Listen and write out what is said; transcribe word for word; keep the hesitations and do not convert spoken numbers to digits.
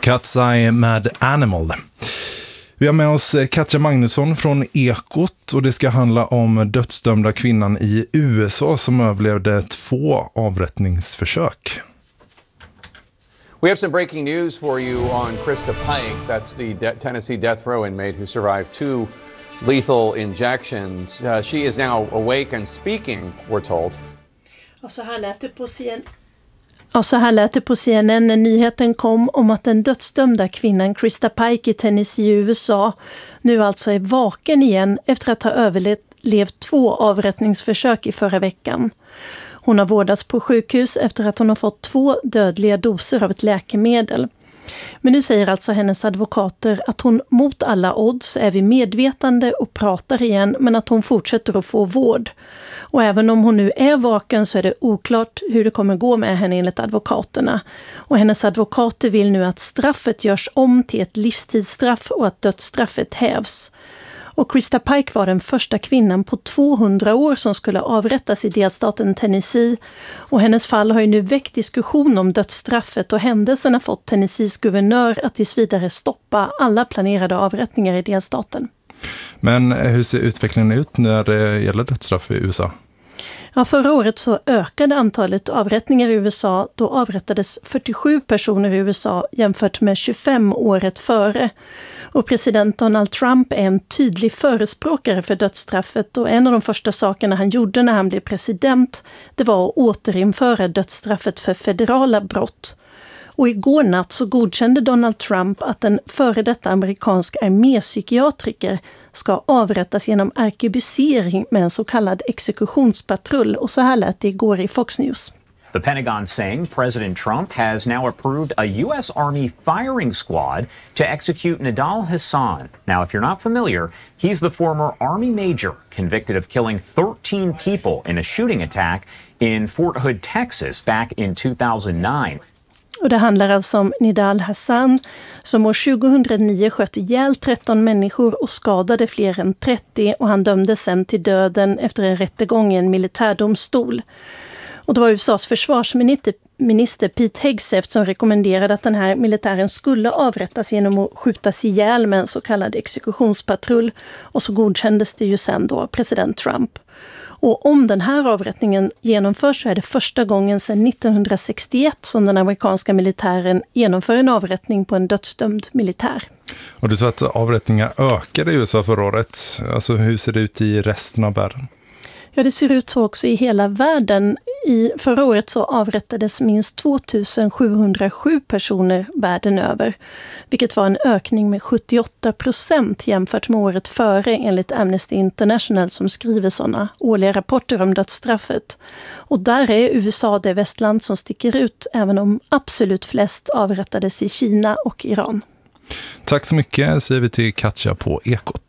Cat's Eye med Animal. Vi har med oss Katja Magnusson från Ekot och det ska handla om dödsdömda kvinnan i U S A som överlevde två avrättningsförsök. We have some breaking news for you on Krista Pike. That's the de- Tennessee death row inmate who survived two lethal injections. Uh, she is now awake and speaking, we're told. Och så här lät det på C N N. Och så här lät det på C N N när nyheten kom om att den dödsdömda kvinnan Krista Pike i Tennessee i U S A nu alltså är vaken igen efter att ha överlevt två avrättningsförsök i förra veckan. Hon har vårdats på sjukhus efter att hon har fått två dödliga doser av ett läkemedel. Men nu säger alltså hennes advokater att hon mot alla odds är vid medvetande och pratar igen, men att hon fortsätter att få vård. Och även om hon nu är vaken så är det oklart hur det kommer gå med henne enligt advokaterna. Och hennes advokater vill nu att straffet görs om till ett livstidsstraff och att dödsstraffet hävs. Och Krista Pike var den första kvinnan på tvåhundra år som skulle avrättas i delstaten Tennessee. Och hennes fall har ju nu väckt diskussion om dödsstraffet och händelsen har fått Tennessees guvernör att tills vidare stoppa alla planerade avrättningar i delstaten. Men hur ser utvecklingen ut när det gäller dödsstraff i U S A? Ja, förra året så ökade antalet avrättningar i U S A. Då avrättades fyrtiosju personer i U S A jämfört med tjugofem året före. Och president Donald Trump är en tydlig förespråkare för dödsstraffet och en av de första sakerna han gjorde när han blev president det var att återinföra dödsstraffet för federala brott. Och igår natt så godkände Donald Trump att en före detta amerikansk armépsykiatriker ska avrättas genom arkebusering med en så kallad exekutionspatrull. Och så här lät det igår i Fox News. The Pentagon saying President Trump has now approved a U S Army firing squad to execute Nidal Hassan. Now, if you're not familiar, he's the former Army major convicted of killing thirteen people in a shooting attack in Fort Hood, Texas back in two thousand nine. Och det handlar alltså om Nidal Hassan som år tjugohundranio sköt ihjäl tretton människor och skadade fler än trettio och han dömdes sen till döden efter en rättegång i en militärdomstol. Och det var U S A:s försvarsminister minister Pete Hegseth som rekommenderade att den här militären skulle avrättas genom att skjutas ihjäl med en så kallad exekutionspatrull och så godkändes det ju sen då president Trump. Och om den här avrättningen genomförs så är det första gången sedan nittonhundrasextioett som den amerikanska militären genomför en avrättning på en dödsdömd militär. Och du sa att avrättningar ökade i U S A förra året. Alltså hur ser det ut i resten av världen? Ja, det ser ut så också i hela världen. I förra året så avrättades minst tvåtusen sjuhundrasju personer världen över, vilket var en ökning med sjuttioåtta procent jämfört med året före enligt Amnesty International som skriver sådana årliga rapporter om dödsstraffet. Och där är U S A det västland som sticker ut, även om absolut flest avrättades i Kina och Iran. Tack så mycket, säger vi till Katja på Ekot.